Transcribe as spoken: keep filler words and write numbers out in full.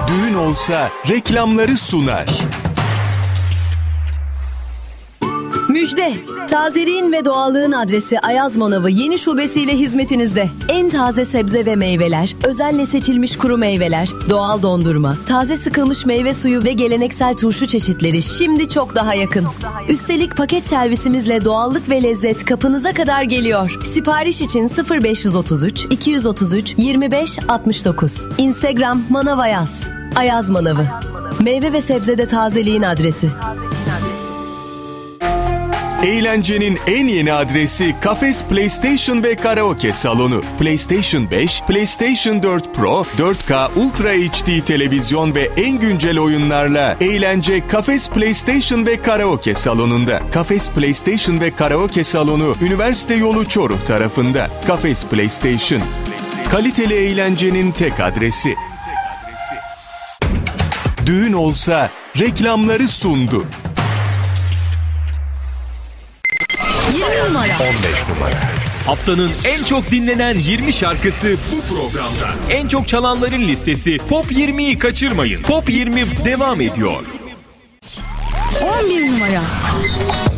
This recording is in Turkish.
Düğün olsa reklamları sunar. Müjde! Tazeliğin ve doğallığın adresi Ayaz Manavı yeni şubesiyle hizmetinizde. En taze sebze ve meyveler, özenle seçilmiş kuru meyveler, doğal dondurma, taze sıkılmış meyve suyu ve geleneksel turşu çeşitleri şimdi çok daha yakın. Üstelik paket servisimizle doğallık ve lezzet kapınıza kadar geliyor. Sipariş için sıfır beş otuz üç iki otuz üç yirmi beş altmış dokuz. Instagram Manav Ayaz. Ayaz Manavı. Meyve ve sebzede tazeliğin adresi. Eğlencenin en yeni adresi Kafes PlayStation ve Karaoke Salonu. PlayStation beş, PlayStation dört Pro, dört K Ultra H D televizyon ve en güncel oyunlarla eğlence Kafes PlayStation ve Karaoke Salonu'nda. Kafes PlayStation ve Karaoke Salonu, Üniversite Yolu Çoruh tarafında. Kafes PlayStation, kaliteli eğlencenin tek adresi. Düğün olsa reklamları sundu. yirmi numara. on beş numara. Haftanın en çok dinlenen yirmi şarkısı bu programda. En çok çalanların listesi Pop yirmiyi kaçırmayın. Pop yirmi devam ediyor. on bir numara.